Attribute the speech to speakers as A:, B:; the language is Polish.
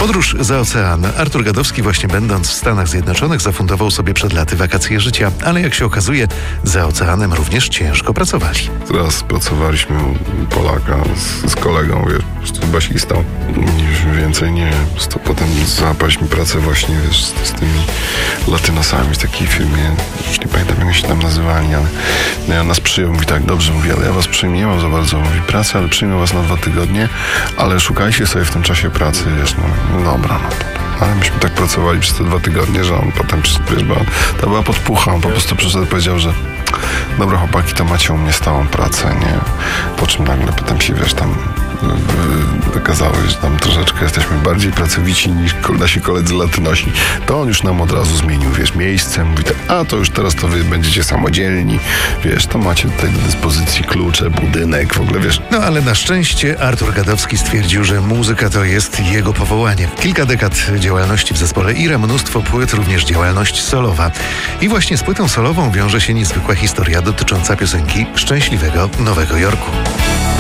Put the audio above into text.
A: Podróż za ocean. Artur Gadowski właśnie będąc w Stanach Zjednoczonych zafundował sobie przed laty wakacje życia, ale jak się okazuje, za oceanem również ciężko pracowali.
B: Teraz pracowaliśmy u Polaka z kolegą, wiesz, po prostu basistą. Już więcej nie. Po prostu potem załapaliśmy pracę właśnie, wiesz, z tymi latynosami w takiej firmie. Już nie pamiętam, jak się tam nazywali, ale no, nas przyjął, mówi tak, dobrze, mówi, ale ja was przyjmę, nie mam za bardzo, mówi, pracy, ale przyjmę was na 2 tygodnie, ale szukajcie sobie w tym czasie pracy, wiesz, no dobra, no. Ale myśmy tak pracowali przez te 2 tygodnie, że on potem, wiesz, bo to była podpucha, on po prostu przyszedł i powiedział, że dobra chłopaki, to macie u mnie stałą pracę, nie? Po czym nagle potem się, wiesz, tam okazało, że tam troszeczkę jesteśmy bardziej pracowici niż nasi koledzy latynosi. To on już nam od razu zmienił, wiesz, miejsce, mówi tak, a to już teraz to wy będziecie samodzielni, wiesz, to macie tutaj do dyspozycji klucze, budynek, w ogóle, wiesz.
A: No ale na szczęście Artur Gadowski stwierdził, że muzyka to jest jego powołanie. Kilka dekad działalności w zespole IRA, mnóstwo płyt, również działalność solowa. I właśnie z płytą solową wiąże się niezwykła historia dotycząca piosenki Szczęśliwego Nowego Jorku.